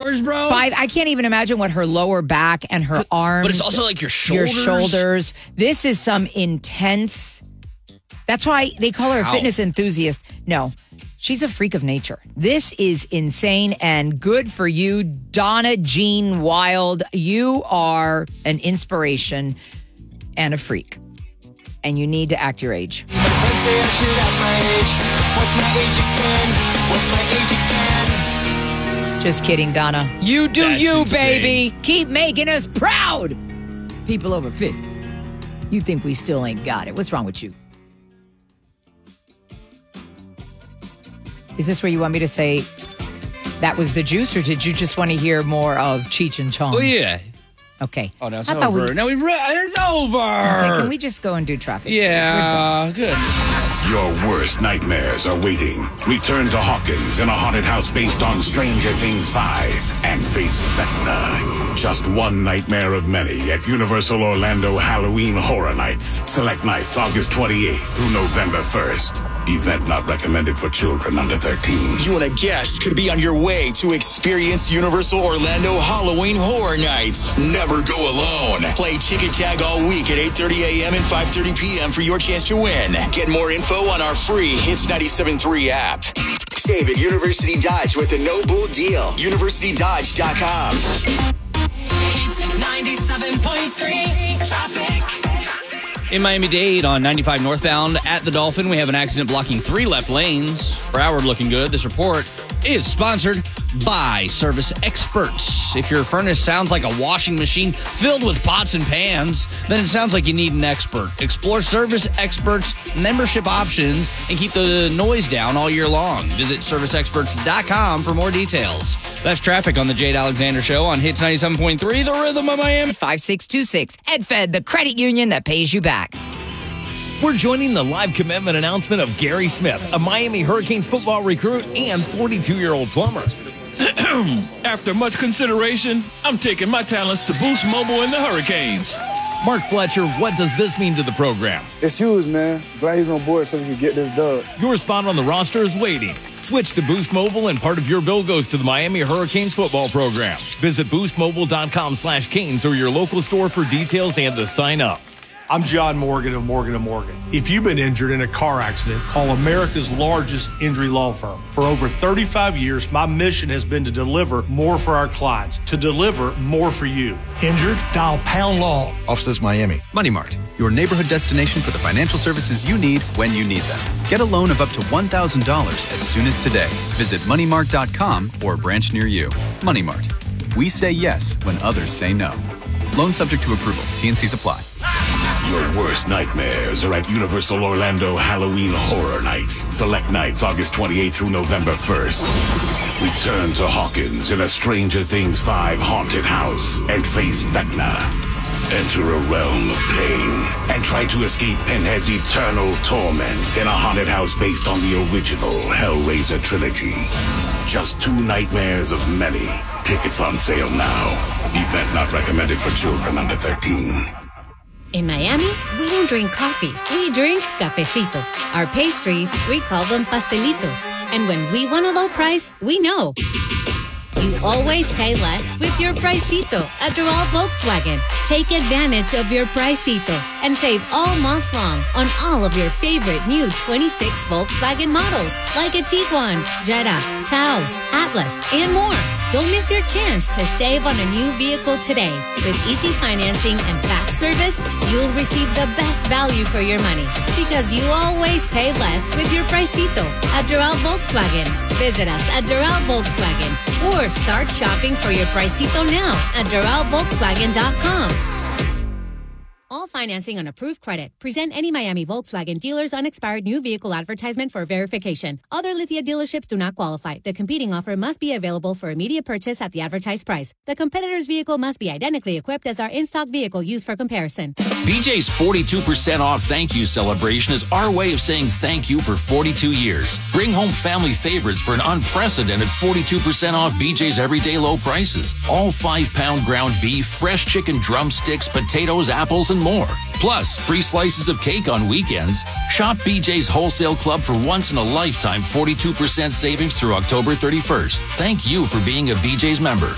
hours, bro? 5. I can't even imagine what her lower back and her arms. But it's also like your shoulders. Your shoulders. This is some intense. That's why they call her a fitness enthusiast. No, she's a freak of nature. This is insane and good for you, Donna Jean Wild. You are an inspiration and a freak. And you need to act your age. Just kidding, Donna. You do That's you, insane. Baby. Keep making us proud. People over 50. You think we still ain't got it. What's wrong with you? Is this where you want me to say that was the juice, or did you just want to hear more of Cheech and Chong? Oh, yeah. Okay. Oh, no, it's over. It's over. Okay, can we just go and do traffic? Yeah, good. Your worst nightmares are waiting. Return to Hawkins in a haunted house based on Stranger Things 5 and face Vecna. Just one nightmare of many at Universal Orlando Halloween Horror Nights. Select nights August 28th through November 1st. Event not recommended for children under 13. You and a guest could be on your way to experience Universal Orlando Halloween Horror Nights. Never go alone. Play Ticket Tag all week at 8:30 a.m. and 5:30 p.m. for your chance to win. Get more info on our free Hits 97.3 app. Save at University Dodge with a no-bull deal. UniversityDodge.com. Hits 97.3 traffic. In Miami-Dade on 95 northbound at the Dolphin, we have an accident blocking 3 left lanes. Broward looking good. This report is sponsored by Service Experts. If your furnace sounds like a washing machine filled with pots and pans, then it sounds like you need an expert. Explore Service Experts membership options and keep the noise down all year long. Visit serviceexperts.com for more details. That's traffic on the Jade Alexander Show on Hits 97.3, the Rhythm of Miami. 5626. EdFed, the credit union that pays you back. We're joining the live commitment announcement of Gary Smith, a Miami Hurricanes football recruit and 42-year-old plumber. After much consideration, I'm taking my talents to Boost Mobile and the Hurricanes. Mark Fletcher, what does this mean to the program? It's huge, man. Glad he's on board so we can get this done. Your spot on the roster is waiting. Switch to Boost Mobile and part of your bill goes to the Miami Hurricanes football program. Visit boostmobile.com/Canes or your local store for details and to sign up. I'm John Morgan of Morgan & Morgan. If you've been injured in a car accident, call America's largest injury law firm. For over 35 years, my mission has been to deliver more for our clients, to deliver more for you. Injured? Dial Pound Law. Offices Miami. Money Mart, your neighborhood destination for the financial services you need when you need them. Get a loan of up to $1,000 as soon as today. Visit moneymart.com or a branch near you. Money Mart. We say yes when others say no. Loan subject to approval. T&Cs apply. Your worst nightmares are at Universal Orlando Halloween Horror Nights. Select nights August 28th through November 1st. Return to Hawkins in a Stranger Things 5 haunted house and face Vecna. Enter a realm of pain and try to escape Pinhead's eternal torment in a haunted house based on the original Hellraiser trilogy. Just 2 nightmares of many. Tickets on sale now. Event not recommended for children under 13. In Miami, we don't drink coffee. We drink cafecito. Our pastries, we call them pastelitos. And when we want a low price, we know. You always pay less with your Pricito at Doral Volkswagen. Take advantage of your Pricito and save all month long on all of your favorite new 26 Volkswagen models like a Tiguan, Jetta, Taos, Atlas, and more. Don't miss your chance to save on a new vehicle today. With easy financing and fast service, you'll receive the best value for your money because you always pay less with your Pricito at Doral Volkswagen. Visit us at Doral Volkswagen or start shopping for your Pricito now at DoralVolkswagen.com. All financing on approved credit. Present any Miami Volkswagen dealer's unexpired new vehicle advertisement for verification. Other Lithia dealerships do not qualify. The competing offer must be available for immediate purchase at the advertised price. The competitor's vehicle must be identically equipped as our in-stock vehicle used for comparison. BJ's 42% off thank you celebration is our way of saying thank you for 42 years. Bring home family favorites for an unprecedented 42% off BJ's everyday low prices. All 5-pound ground beef, fresh chicken drumsticks, potatoes, apples, and more. Plus, free slices of cake on weekends. Shop BJ's Wholesale Club for once-in-a-lifetime 42% savings through October 31st. Thank you for being a BJ's member.